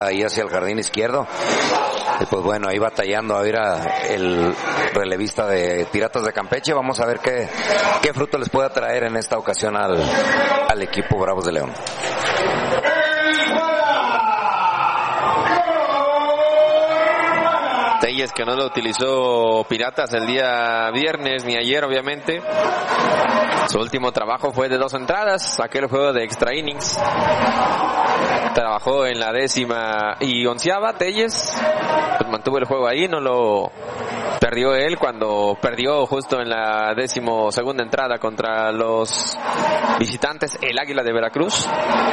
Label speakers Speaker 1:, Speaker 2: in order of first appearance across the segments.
Speaker 1: ahí hacia el jardín izquierdo. Y pues bueno, ahí batallando a ver el relevista de Piratas de Campeche. Vamos a ver qué fruto les pueda traer en esta ocasión al equipo Bravos de León.
Speaker 2: Telles, que no lo utilizó Piratas el día viernes ni ayer, obviamente. Su último trabajo fue de 2 entradas, aquel juego de extra innings. Trabajó en la 11ª Telles, pues mantuvo el juego ahí, no lo perdió él cuando perdió justo en la 12ª entrada contra los visitantes, el Águila de Veracruz.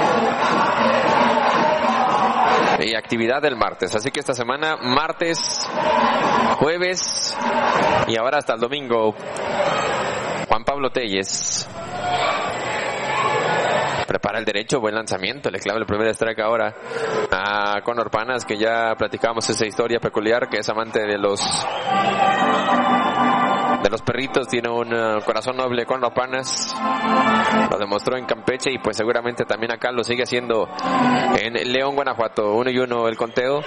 Speaker 2: Y actividad del martes, así que esta semana, martes, jueves y ahora hasta el domingo, Juan Pablo Telles prepara el derecho, buen lanzamiento, le clava el primer strike ahora a Conor Panas, que ya platicamos esa historia peculiar, que es amante de los perritos, tiene un corazón noble. Conor Panas lo demostró en Campeche y pues seguramente también acá lo sigue haciendo en León, Guanajuato. 1-1 el conteo.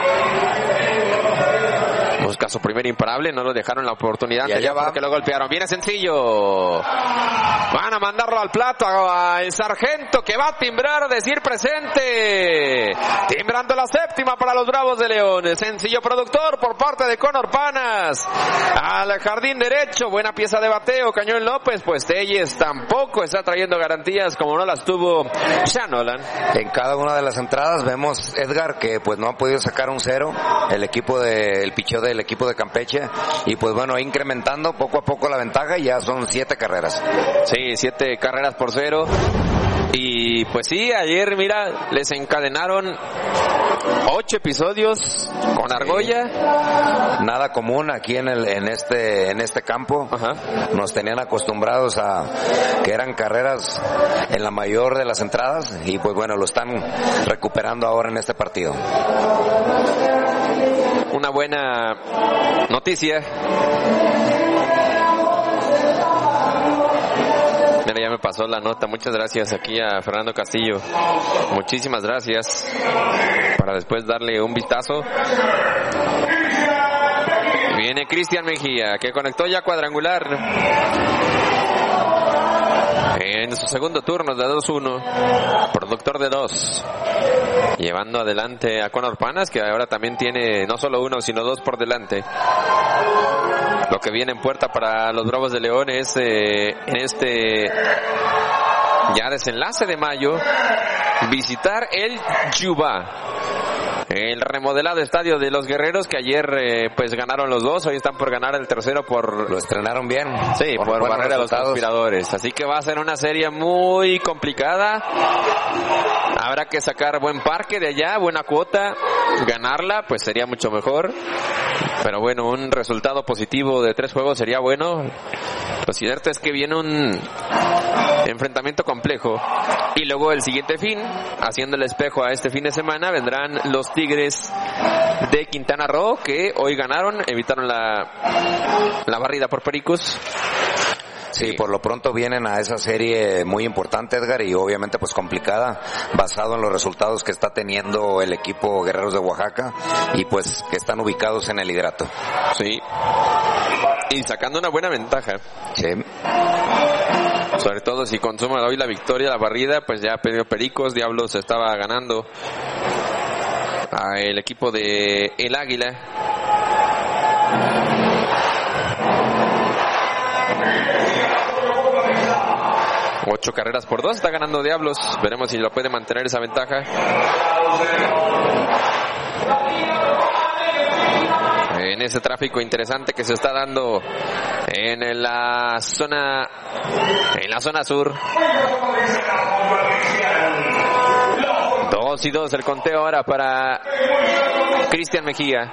Speaker 2: Busca su primer imparable, no lo dejaron la oportunidad, ya porque lo golpearon. Viene sencillo. Van a mandarlo al plato al sargento, que va a timbrar, decir presente. Timbrando la 7ª para los Bravos de León. Sencillo productor por parte de Conor Panas. Al jardín derecho, buena pieza de bateo, Cañón López. Pues Telles tampoco está trayendo garantías como no las tuvo Sean Nolan.
Speaker 1: En cada una de las entradas vemos, Edgar, que pues no ha podido sacar un 0 el picheo del equipo de Campeche, y pues bueno, incrementando poco a poco la ventaja, y ya son 7 carreras.
Speaker 2: Sí, 7 carreras por 0. Y pues sí, ayer mira, les encadenaron 8 episodios con argolla.
Speaker 1: Nada común aquí en este campo.
Speaker 2: Ajá.
Speaker 1: Nos tenían acostumbrados a que eran carreras en la mayor de las entradas, y pues bueno, lo están recuperando ahora en este partido.
Speaker 2: Una buena noticia. Mira, ya me pasó la nota. Muchas gracias aquí a Fernando Castillo. Muchísimas gracias. Para después darle un vistazo. Viene Cristian Mejía, que conectó ya cuadrangular en su segundo turno de 2-1, productor de 2, llevando adelante a Conor Panas, que ahora también tiene no solo 1 sino 2 por delante. Lo que viene en puerta para los Bravos de León es en este ya desenlace de mayo, visitar el Yubá, el remodelado estadio de los Guerreros, que ayer pues ganaron los 2, hoy están por ganar el tercero
Speaker 1: Lo estrenaron bien.
Speaker 2: Sí, por barrer a los conspiradores. Así que va a ser una serie muy complicada. Habrá que sacar buen parque de allá, buena cuota, ganarla pues sería mucho mejor. Pero bueno, un resultado positivo de 3 juegos sería bueno. Lo cierto es que viene un enfrentamiento complejo. Y luego el siguiente fin, haciendo el espejo a este fin de semana, vendrán los Tigres de Quintana Roo, que hoy ganaron, evitaron la barrida por Pericos.
Speaker 1: Sí, por lo pronto vienen a esa serie muy importante, Edgar, y obviamente pues complicada, basado en los resultados que está teniendo el equipo Guerreros de Oaxaca, y pues que están ubicados en el liderato.
Speaker 2: Sí. Y sacando una buena ventaja.
Speaker 1: Sí.
Speaker 2: Sobre todo si consuma hoy la victoria, la barrida, pues ya perdió Pericos, Diablos estaba ganando el equipo de El Águila. Ocho carreras por 2 está ganando Diablos. Veremos si lo puede mantener esa ventaja. En ese tráfico interesante que se está dando en la zona sur. 2-2 el conteo ahora para Cristian Mejía.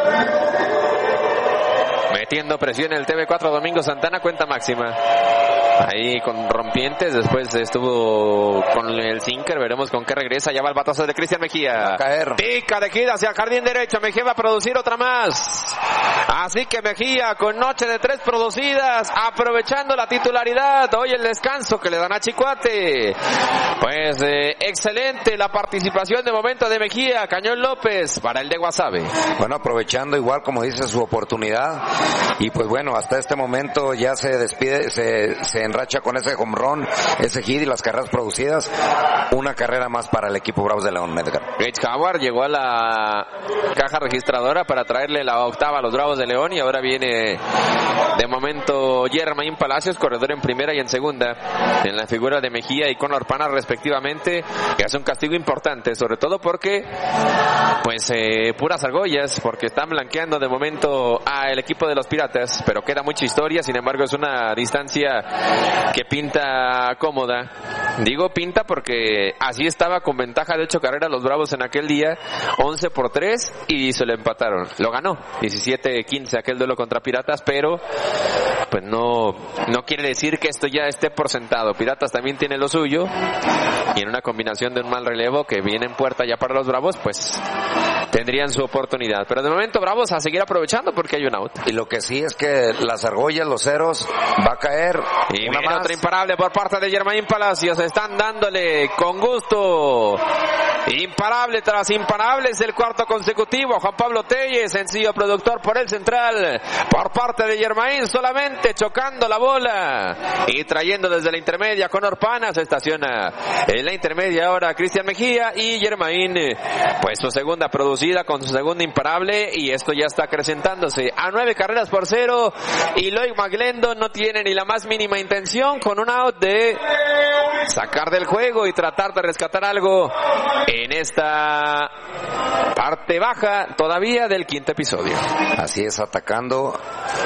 Speaker 2: Metiendo presión en el TV4, Domingo Santana, cuenta máxima. ahí con rompientes, después estuvo con el sinker, veremos con qué regresa. Ya va el batazo de Cristian Mejía, pica de gira hacia el jardín derecho. Mejía va a producir otra más, así que Mejía con noche de 3 producidas, aprovechando la titularidad, hoy el descanso que le dan a Chicoate. Pues excelente la participación de momento de Mejía. Cañón López para el de Guasave.
Speaker 1: Bueno, aprovechando igual como dice su oportunidad, y pues bueno, hasta este momento ya se despide, se enracha con ese home run, ese hit y las carreras producidas. Una carrera más para el equipo Bravos de León, Edgar.
Speaker 2: Gage Howard llegó a la caja registradora para traerle la octava a los Bravos de León, y ahora viene de momento Germain Palacios, corredor en primera y en segunda, en la figura de Mejía y Conor Pana respectivamente, que hace un castigo importante, sobre todo porque pues puras argollas, porque están blanqueando de momento al equipo de los Piratas, pero queda mucha historia. Sin embargo, es una distancia que pinta cómoda. Digo pinta porque así estaba con ventaja de 8 carreras los Bravos en aquel día, 11-3, y se lo empataron. Lo ganó 17-15 aquel duelo contra Piratas, pero pues no quiere decir que esto ya esté por sentado. Piratas también tiene lo suyo, y en una combinación de un mal relevo que viene en puerta ya para los Bravos, pues tendrían su oportunidad. Pero de momento Bravos a seguir aprovechando porque hay un out.
Speaker 1: Y lo que sí es que las argollas, los ceros, va a caer.
Speaker 2: Y viene otra imparable por parte de Germain Palacios. Están dándole con gusto. Imparable tras imparable, es el cuarto consecutivo. Juan Pablo Telles, sencillo productor por el central. Por parte de Germain, solamente chocando la bola y trayendo desde la intermedia con Orpana. Se estaciona en la intermedia ahora Cristian Mejía, y Germain pues su segunda producida con su segunda imparable, y esto ya está acrecentándose a 9-0, y Loic Maglendo no tiene ni la más mínima intención con un out de sacar del juego y tratar de rescatar algo en esta parte baja todavía del quinto episodio.
Speaker 1: Así es, atacando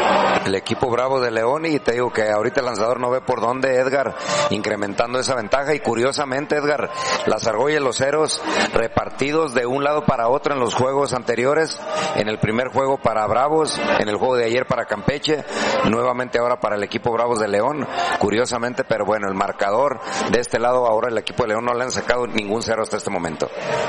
Speaker 1: el equipo Bravo de León, y te digo que ahorita el lanzador no ve por dónde, Edgar, incrementando esa ventaja. Y curiosamente, Edgar, las argollas, los ceros repartidos de un lado para otro en los juegos anteriores, en el primer juego para Bravos, en el juego de ayer para Campeche, nuevamente ahora para el equipo Bravos de León, curiosamente, pero bueno, el marcador de este lado ahora el equipo de León no le han sacado ningún cero hasta este momento.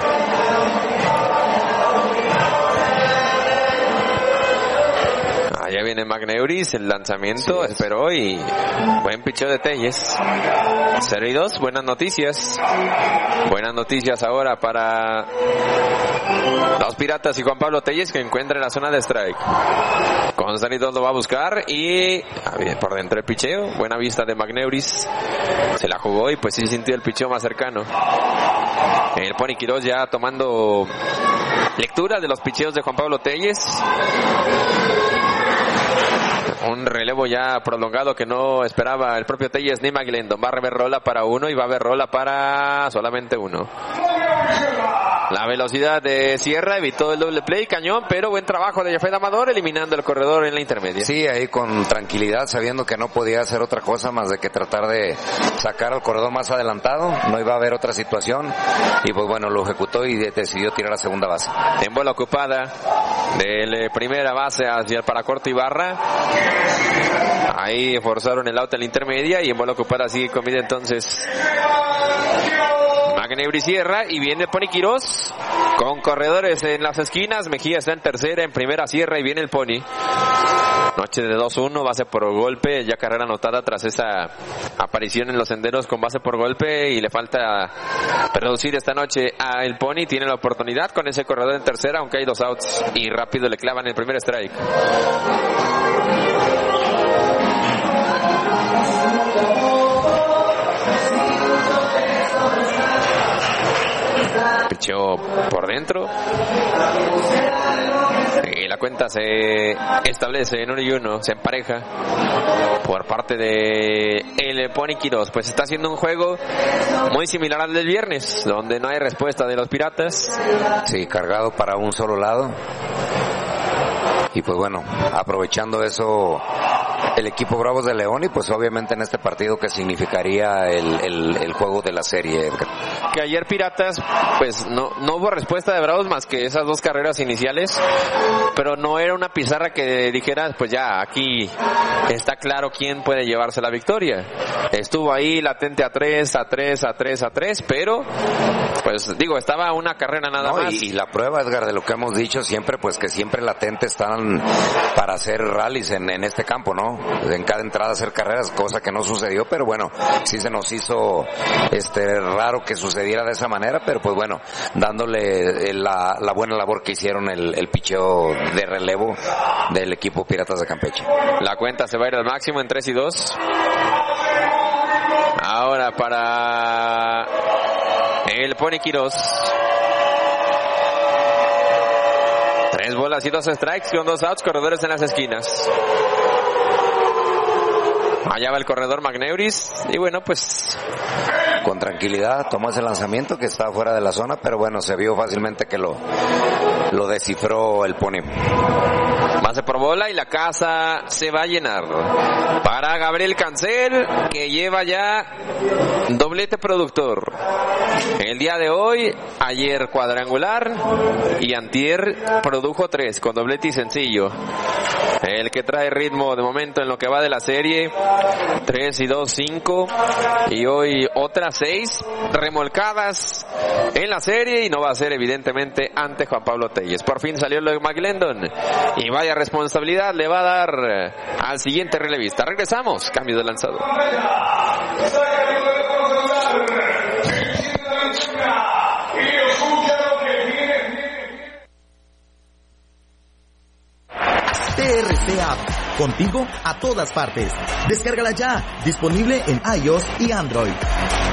Speaker 2: Ya viene Magneuris, el lanzamiento, sí, esperó, y buen picheo de Telles. 0-2, buenas noticias. Buenas noticias ahora para los Piratas y Juan Pablo Telles, que encuentra en la zona de strike. Con 0-2 lo va a buscar, y por dentro el picheo. Buena vista de Magneuris. Se la jugó y pues sí sintió el picheo más cercano. El Pony Quiroz ya tomando lectura de los picheos de Juan Pablo Telles. Un relevo ya prolongado que no esperaba el propio Telles ni Maglendo. Va a rever rola para uno y va a haber rola para solamente uno. La velocidad de Sierra evitó el doble play, cañón, pero buen trabajo de Jafet Amador eliminando el corredor en la intermedia.
Speaker 1: Sí, ahí con tranquilidad, sabiendo que no podía hacer otra cosa más de que tratar de sacar al corredor más adelantado. No iba a haber otra situación, y pues bueno, lo ejecutó y decidió tirar a segunda base.
Speaker 2: En bola ocupada de primera base hacia el paracorto Ibarra. Ahí forzaron el out en la intermedia, y en bola ocupada sigue con vida entonces Magneuris Sierra, y viene Pony Quiroz con corredores en las esquinas. Mejía está en tercera, en primera Sierra, y viene el Pony. Noche de 2-1, base por golpe, ya carrera anotada tras esa aparición en los senderos con base por golpe, y le falta reducir esta noche a el Pony. Tiene la oportunidad con ese corredor en tercera, aunque hay 2 outs, y rápido le clavan el primer strike. Pichó por dentro, y la cuenta se establece en 1-1, se empareja por parte de el Pony Quiroz. Pues está haciendo un juego muy similar al del viernes, donde no hay respuesta de los Piratas.
Speaker 1: Sí, cargado para un solo lado. Y pues bueno, aprovechando eso el equipo Bravos de León, y pues obviamente en este partido que significaría el juego de la serie, Edgar.
Speaker 2: que ayer Piratas, pues no hubo respuesta de Bravos más que esas 2 carreras iniciales, pero no era una pizarra que dijera, pues ya, aquí está claro quién puede llevarse la victoria. Estuvo ahí latente a 3, pero, pues digo, estaba una carrera nada más.
Speaker 1: Y la prueba, Edgar, de lo que hemos dicho siempre, pues que siempre latente están para hacer rallies en este campo, ¿no? En cada entrada hacer carreras, cosa que no sucedió, pero bueno, sí se nos hizo raro que sucediera de esa manera, pero pues bueno, dándole la buena labor que hicieron el picheo de relevo del equipo Piratas de Campeche.
Speaker 2: La cuenta se va a ir al máximo en 3-2. Ahora para el Pony Quirós. 3 bolas y 2 strikes con 2 outs, corredores en las esquinas. Allá va el corredor Magneuris y bueno, pues
Speaker 1: con tranquilidad tomó ese lanzamiento que estaba fuera de la zona, pero bueno, se vio fácilmente que lo descifró el Pony.
Speaker 2: Base por bola y la casa se va a llenar para Gabriel Cancel, que lleva ya doblete productor. El día de hoy, ayer cuadrangular y antier produjo 3 con doblete y sencillo. El que trae ritmo de momento en lo que va de la serie, 3-2, 5, y hoy otras 6 remolcadas en la serie, y no va a ser evidentemente ante Juan Pablo Telles. Por fin salió lo de McLendon y vaya responsabilidad le va a dar al siguiente relevista. Regresamos, cambio de lanzador.
Speaker 3: TRC App, contigo a todas partes. Descárgala ya, disponible en iOS y Android.